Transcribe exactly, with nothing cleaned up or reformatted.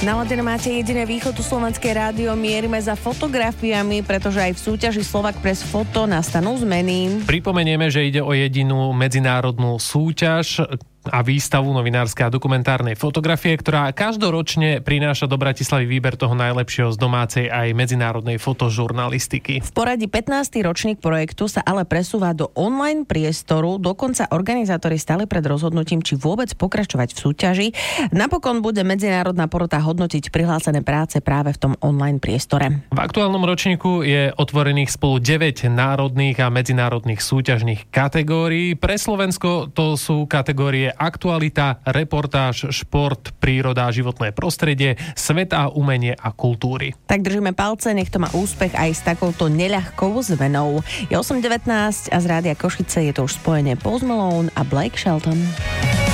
Naladené máte jediné východoslovenské rádio, mierime za fotografiami, pretože aj v súťaži Slovak Press Foto nastanú zmeny. Pripomenieme, že ide o jedinú medzinárodnú súťaž a výstavu novinárskej a dokumentárnej fotografie, ktorá každoročne prináša do Bratislavy výber toho najlepšieho z domácej aj medzinárodnej fotožurnalistiky. V poradí pätnásty ročník projektu sa ale presúva do online priestoru, dokonca organizátori stáli pred rozhodnutím, či vôbec pokračovať v súťaži. Napokon bude medzinárodná porota hodnotiť prihlásené práce práve v tom online priestore. V aktuálnom ročníku je otvorených spolu deväť národných a medzinárodných súťažných kategórií. Pre Slovensko to sú kategórie aktualita, reportáž, šport, príroda a životné prostredie, svet a umenie a kultúry. Tak držíme palce, nech to má úspech aj s takouto neľahkou zmenou. Je osem devätnásť a z Rádia Košice je to už spojenie Post Malone a Blake Shelton.